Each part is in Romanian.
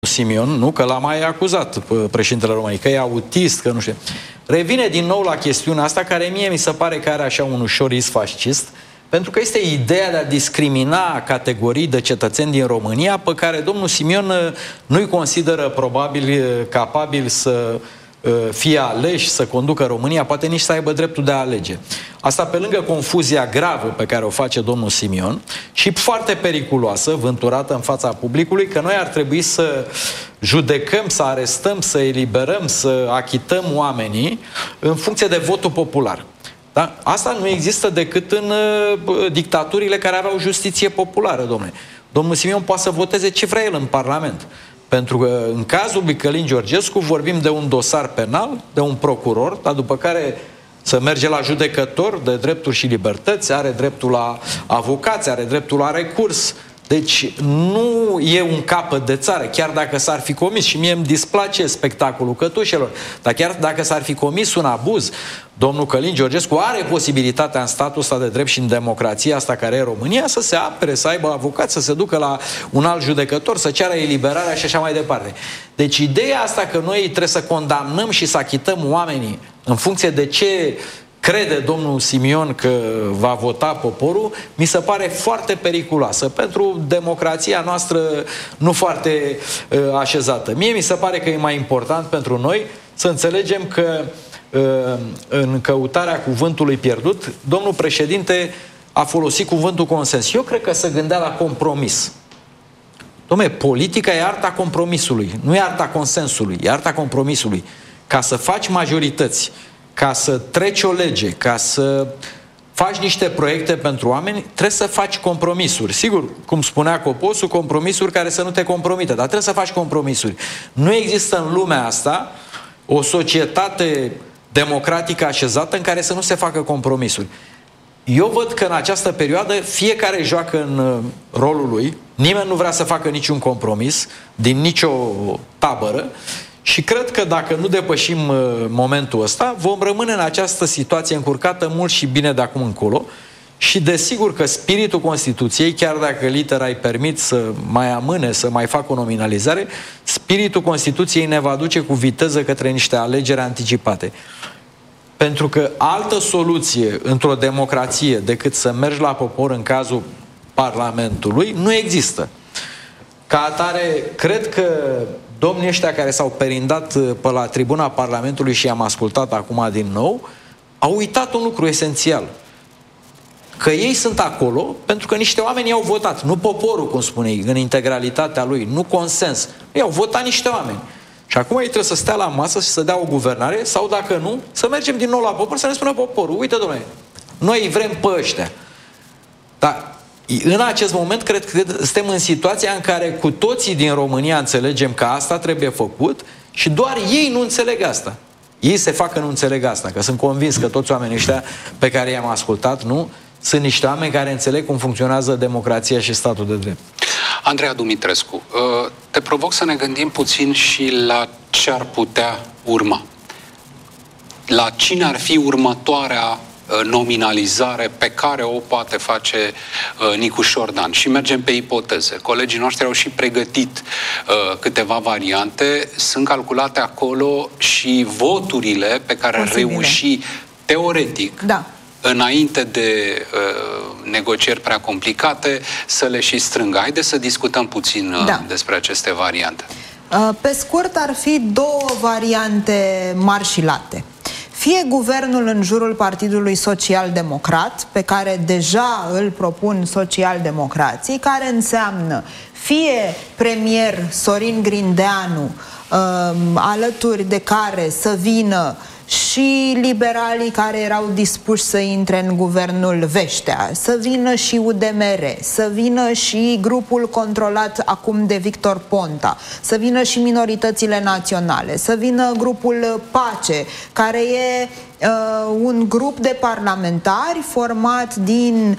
Simion, nu? Că l-a mai acuzat președintele României, că e autist, că nu știu. Revine din nou la chestiunea asta, care mie mi se pare că are așa un ușor is fascist, pentru că este ideea de a discrimina categorii de cetățeni din România pe care domnul Simion nu-i consideră probabil capabil să fie aleși, să conducă România, poate nici să aibă dreptul de a alege. Asta pe lângă confuzia gravă pe care o face domnul Simion și foarte periculoasă, vânturată în fața publicului, că noi ar trebui să judecăm, să arestăm, să eliberăm, să achităm oamenii în funcție de votul popular. Da? Asta nu există decât în dictaturile care aveau justiție populară, domnule. Domnul Simion poate să voteze ce vrea el în Parlament. Pentru că în cazul lui Călin Georgescu vorbim de un dosar penal, de un procuror, dar după care să merge la judecător de drepturi și libertăți, are dreptul la avocați, are dreptul la recurs. Deci nu e un capăt de țară, chiar dacă s-ar fi comis, și mie îmi displace spectacolul cătușelor, dar chiar dacă s-ar fi comis un abuz, domnul Călin Georgescu are posibilitatea în statul ăsta de drept și în democrația asta care e România să se apere, să aibă avocat, să se ducă la un alt judecător, să ceară eliberarea și așa mai departe. Deci ideea asta că noi trebuie să condamnăm și să achităm oamenii în funcție de ce crede domnul Simion că va vota poporul, mi se pare foarte periculoasă pentru democrația noastră nu foarte așezată. Mie mi se pare că e mai important pentru noi să înțelegem că în căutarea cuvântului pierdut, domnul președinte a folosit cuvântul consens. Eu cred că se gândea la compromis. Dom'le, politica e arta compromisului, nu e arta consensului, e arta compromisului. Ca să faci majorități, ca să treci o lege, ca să faci niște proiecte pentru oameni, trebuie să faci compromisuri. Sigur, cum spunea Coposu, compromisuri care să nu te compromită, dar trebuie să faci compromisuri. Nu există în lumea asta o societate democratică așezată în care să nu se facă compromisuri. Eu văd că în această perioadă fiecare joacă în rolul lui, nimeni nu vrea să facă niciun compromis din nicio tabără. Și cred că dacă nu depășim momentul ăsta, vom rămâne în această situație încurcată mult și bine de acum încolo. Și desigur că spiritul Constituției, chiar dacă litera îi permit să mai amâne, să mai facă o nominalizare, spiritul Constituției ne va duce cu viteză către niște alegeri anticipate. Pentru că altă soluție într-o democrație decât să mergi la popor în cazul Parlamentului nu există. Ca atare, cred că domnii ăștia care s-au perindat pe la tribuna Parlamentului și i-am ascultat acum din nou, au uitat un lucru esențial. Că ei sunt acolo pentru că niște oameni i-au votat. Nu poporul, cum spune ei, în integralitatea lui, nu consens. Ei au votat niște oameni. Și acum ei trebuie să stea la masă și să dea o guvernare sau, dacă nu, să mergem din nou la popor, să ne spună poporul: uite, domnule, noi vrem pe ăștia. Dar în acest moment cred că suntem în situația în care cu toții din România înțelegem că asta trebuie făcut și doar ei nu înțeleg asta. Ei se fac că nu înțeleg asta, că sunt convins că toți oamenii ăștia pe care i-am ascultat, nu, sunt niște oameni care înțeleg cum funcționează democrația și statul de drept. Andreea Dumitrescu, te provoc să ne gândim puțin și la ce ar putea urma. La cine ar fi următoarea nominalizare pe care o poate face Nicu Șordan. Și mergem pe ipoteze. Colegii noștri au și pregătit câteva variante. Sunt calculate acolo și voturile pe care ar reuși teoretic, înainte de negocieri prea complicate, să le și strângă. Haideți să discutăm puțin despre aceste variante. Pe scurt, ar fi două variante mari și late. Fie guvernul în jurul Partidului Social-Democrat, pe care deja îl propun social-democrații, care înseamnă fie premier Sorin Grindeanu, alături de care să vină și liberalii care erau dispuși să intre în guvernul Veștea, să vină și UDMR, să vină și grupul controlat acum de Victor Ponta, să vină și minoritățile naționale, să vină grupul PACE, care e un grup de parlamentari format din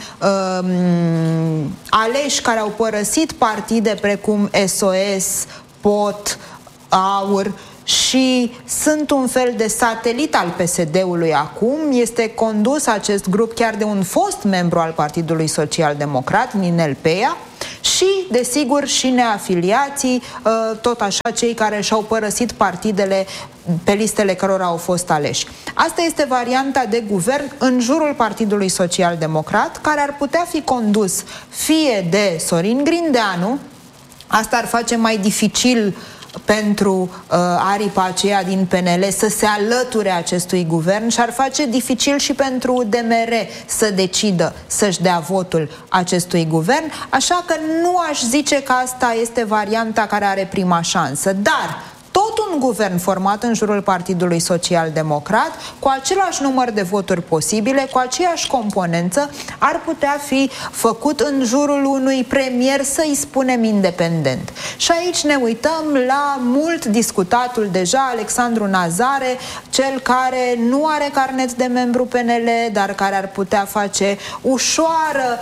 aleși care au părăsit partide precum SOS, POT, AUR, și sunt un fel de satelit al PSD-ului acum. Este condus acest grup chiar de un fost membru al Partidului Social Democrat, Ninel Pea, și, desigur, și neafiliații, tot așa cei care și-au părăsit partidele pe listele cărora au fost aleși. Asta este varianta de guvern în jurul Partidului Social Democrat, care ar putea fi condus fie de Sorin Grindeanu. Asta ar face mai dificil pentru aripa aceea din PNL să se alăture acestui guvern și ar face dificil și pentru DMR să decidă să-și dea votul acestui guvern, așa că nu aș zice că asta este varianta care are prima șansă, dar tot un guvern format în jurul Partidului Social Democrat, cu același număr de voturi posibile, cu aceeași componență, ar putea fi făcut în jurul unui premier, să-i spunem, independent. Și aici ne uităm la mult discutatul deja Alexandru Nazare, cel care nu are carnet de membru PNL, dar care ar putea face ușoară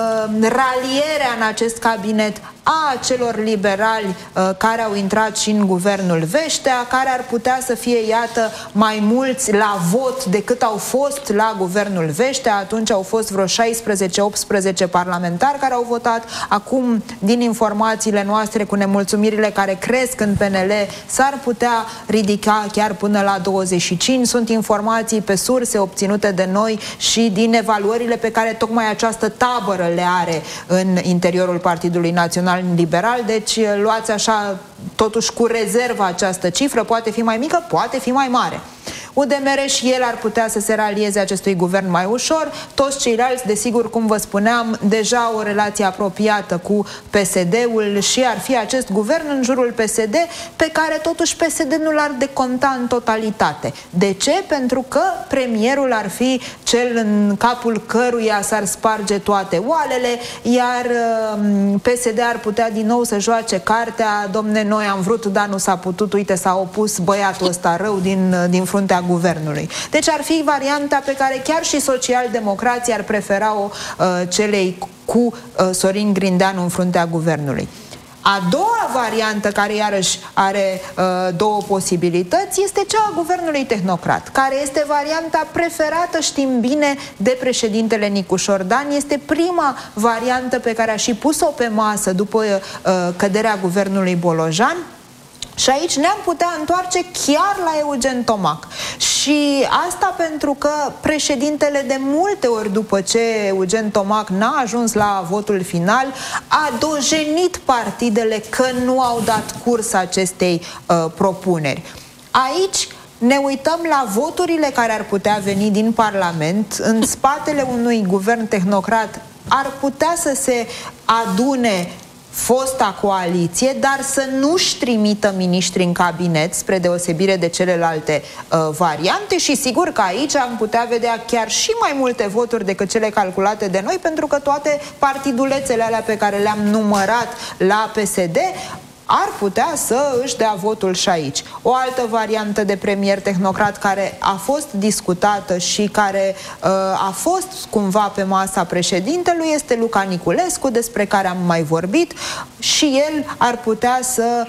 ralierea în acest cabinet a celor liberali care au intrat și în guvernul Veștea, care ar putea să fie, iată, mai mulți la vot decât au fost la guvernul Veștea. Atunci au fost vreo 16-18 parlamentari care au votat. Acum, din informațiile noastre, cu nemulțumirile care cresc în PNL, s-ar putea ridica chiar până la 25. Sunt informații pe surse obținute de noi și din evaluările pe care tocmai această tabără le are în interiorul Partidului Național Liberal, deci luați așa totuși cu rezervă această cifră, poate fi mai mică, poate fi mai mare. UDMR și el ar putea să se ralieze acestui guvern mai ușor. Toți ceilalți, desigur, cum vă spuneam, deja au o relație apropiată cu PSD-ul și ar fi acest guvern în jurul PSD, pe care totuși PSD nu l-ar deconta în totalitate. De ce? Pentru că premierul ar fi cel în capul căruia s-ar sparge toate oalele, iar PSD ar putea din nou să joace cartea: domne, noi am vrut, dar nu s-a putut, uite, s-a opus băiatul ăsta rău din fruntea guvernului. Deci ar fi varianta pe care chiar și socialdemocrații ar prefera-o celei cu Sorin Grindeanu în fruntea guvernului. A doua variantă, care iarăși are două posibilități, este cea a guvernului tehnocrat, care este varianta preferată, știm bine, de președintele Nicușor Dan. Este prima variantă pe care a și pus-o pe masă după căderea guvernului Bolojan. Și aici ne-am putea întoarce chiar la Eugen Tomac. Și asta pentru că președintele, de multe ori după ce Eugen Tomac n-a ajuns la votul final, a dojenit partidele că nu au dat curs acestei propuneri. Aici ne uităm la voturile care ar putea veni din Parlament. În spatele unui guvern tehnocrat ar putea să se adune fosta coaliție, dar să nu-și trimită miniștri în cabinet, spre deosebire de celelalte variante, și sigur că aici am putea vedea chiar și mai multe voturi decât cele calculate de noi, pentru că toate partidulețele alea pe care le-am numărat la PSD ar putea să își dea votul și aici. O altă variantă de premier tehnocrat care a fost discutată și care a fost cumva pe masa președintelui este Luca Niculescu, despre care am mai vorbit, și el ar putea să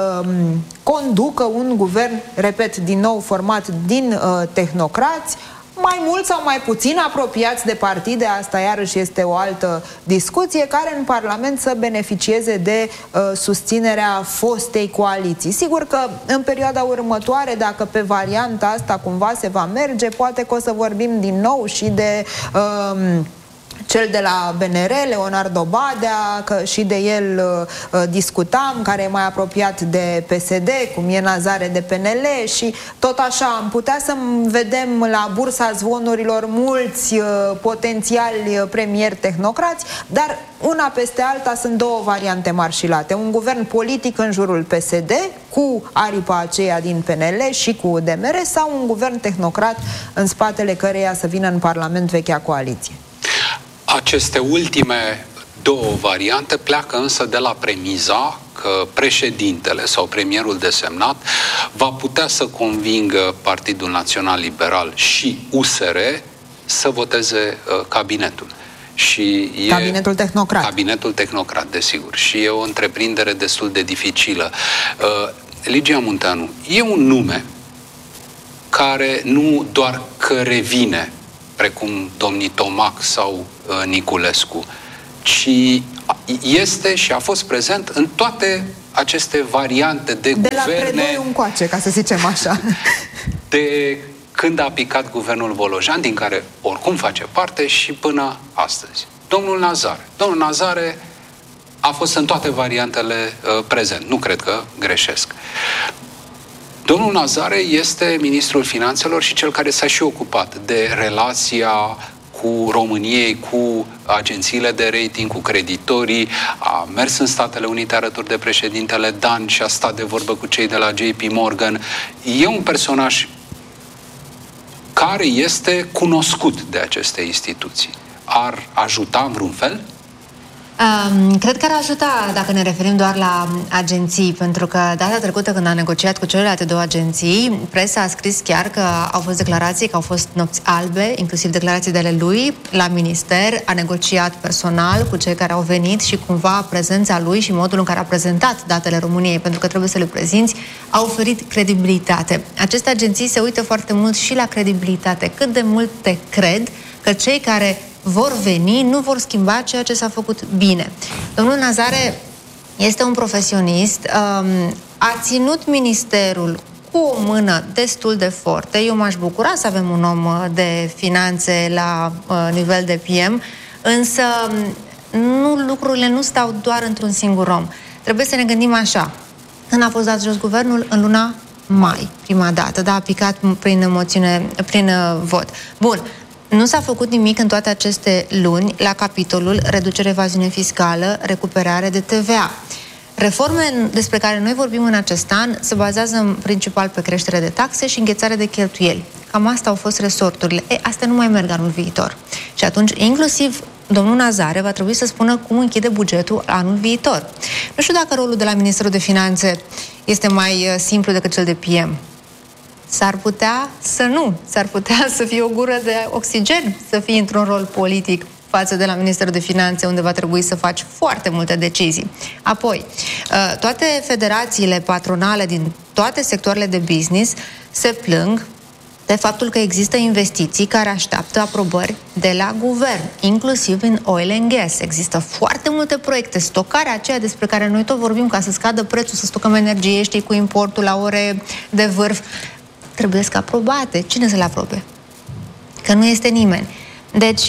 conducă un guvern, repet, din nou format din tehnocrați, mai mult sau mai puțin apropiați de partide, asta iarăși este o altă discuție, care în Parlament să beneficieze de susținerea fostei coaliții. Sigur că în perioada următoare, dacă pe varianta asta cumva se va merge, poate că o să vorbim din nou și de cel de la BNR, Leonardo Badea, că și de el discutam, care e mai apropiat de PSD, cum e Nazare de PNL, și tot așa am putea să vedem la bursa zvonurilor mulți potențiali premieri tehnocrați, dar una peste alta sunt două variante marșilate. Un guvern politic în jurul PSD, cu aripa aceea din PNL și cu UDMR, sau un guvern tehnocrat în spatele căreia să vină în Parlament vechea coaliție. Aceste ultime două variante pleacă însă de la premiza că președintele sau premierul desemnat va putea să convingă Partidul Național Liberal și USR să voteze cabinetul. Și cabinetul tehnocrat. Cabinetul tehnocrat, desigur. Și e o întreprindere destul de dificilă. Ligia Munteanu, e un nume care nu doar că revine, precum domnii Tomac sau Niculescu, ci este și a fost prezent în toate aceste variante de la guverne. Predoi încoace, ca să zicem așa. De când a picat guvernul Volojan, din care oricum face parte, și până astăzi. Domnul Nazare a fost în toate variantele prezent. Nu cred că greșesc. Domnul Nazare este ministrul finanțelor și cel care s-a și ocupat de relația cu României, cu agențiile de rating, cu creditorii, a mers în Statele Unite alături de președintele Dan și a stat de vorbă cu cei de la JP Morgan. E un personaj care este cunoscut de aceste instituții. Ar ajuta în vreun fel? Cred că ar ajuta dacă ne referim doar la agenții, pentru că data trecută când a negociat cu celelalte două agenții, presa a scris chiar că au fost declarații, că au fost nopți albe, inclusiv declarații de ale lui la minister, a negociat personal cu cei care au venit și cumva prezența lui și modul în care a prezentat datele României, pentru că trebuie să le prezinți, a oferit credibilitate. Aceste agenții se uită foarte mult și la credibilitate. Cât de mult te cred că cei care vor veni, nu vor schimba ceea ce s-a făcut bine. Domnul Nazare este un profesionist, a ținut ministerul cu o mână destul de forte. Eu m-aș bucura să avem un om de finanțe la nivel de PM, însă lucrurile nu stau doar într-un singur om. Trebuie să ne gândim așa. Când a fost dat jos guvernul? În luna mai, prima dată, a picat prin vot. Bun. Nu s-a făcut nimic în toate aceste luni la capitolul reducere evaziune fiscală, recuperare de TVA. Reforme despre care noi vorbim în acest an se bazează în principal pe creștere de taxe și înghețare de cheltuieli. Cam asta au fost resorturile. Astea nu mai merg anul viitor. Și atunci, inclusiv domnul Nazare va trebui să spună cum închide bugetul anul viitor. Nu știu dacă rolul de la Ministerul de Finanțe este mai simplu decât cel de PM. S-ar putea să nu. S-ar putea să fie o gură de oxigen să fii într-un rol politic față de la Ministerul de Finanțe, unde va trebui să faci foarte multe decizii. Apoi, toate federațiile patronale din toate sectoarele de business se plâng de faptul că există investiții care așteaptă aprobări de la guvern, inclusiv în oil and gas. Există foarte multe proiecte. Stocarea aceea despre care noi tot vorbim ca să scadă prețul, să stocăm energie, știi, cu importul la ore de vârf, trebuie să aprobate. Cine să le aprobe? Că nu este nimeni. Deci,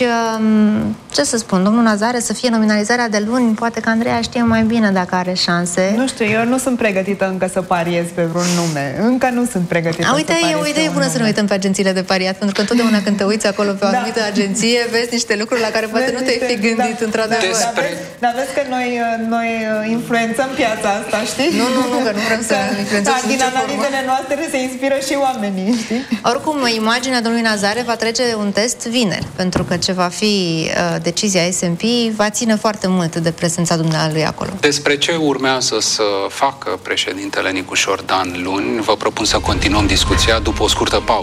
ce să spun, domnul Nazare să fie nominalizarea de luni, poate că Andreea știe mai bine dacă are șanse. Nu știu, eu nu sunt pregătită încă să pariez pe vreun nume. Încă nu sunt pregătită să pariez. E o idee bună să ne uităm pe agențiile de pariat, pentru că întotdeauna când te uiți acolo pe o anumită agenție, vezi niște lucruri la care poate nu te-ai fi gândit, într-adevăr. Dar vezi că noi influențăm piața asta, știi? Nu, că nu vrem să influențăm din analizele noastre se inspiră și oamenii, știi? Oricum, imaginea domnului Nazare va trece un test vineri, pentru că ce va fi decizia S&P va ține foarte mult de prezența dumnealui acolo. Despre ce urmează să facă președintele Nicușor Dan luni, vă propun să continuăm discuția după o scurtă pauză.